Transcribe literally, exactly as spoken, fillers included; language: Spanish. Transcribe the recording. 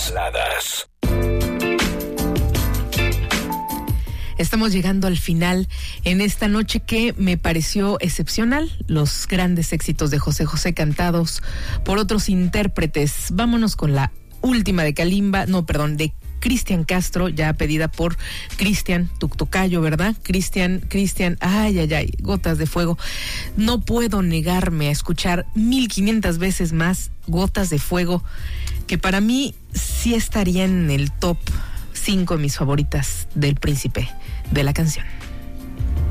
baladas. Estamos llegando al final en esta noche que me pareció excepcional. Los grandes éxitos de José José cantados por otros intérpretes. Vámonos con la última de Kalimba, no, perdón, de Cristian Castro, ya pedida por Cristian, tu tocayo, ¿verdad? Cristian, Cristian, ay, ay, ay, Gotas de Fuego. No puedo negarme a escuchar mil quinientas veces más Gotas de Fuego, que para mí sí estaría en el top cinco de mis favoritas del Príncipe de la canción.